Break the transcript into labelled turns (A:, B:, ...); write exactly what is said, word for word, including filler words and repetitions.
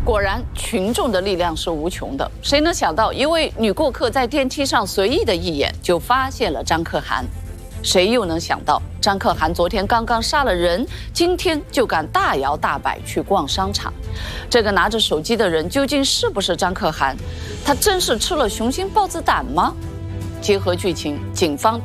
A: 果然，群众的力量是无穷的。谁能想到，一位女过客在电梯上随意的一眼就发现了张可汗？谁又能想到，张可汗昨天刚刚杀了人，今天就敢大摇大摆去逛商场？这个拿着手机的人究竟是不是张可汗？他真是吃了雄心豹子胆吗？结合剧情，警方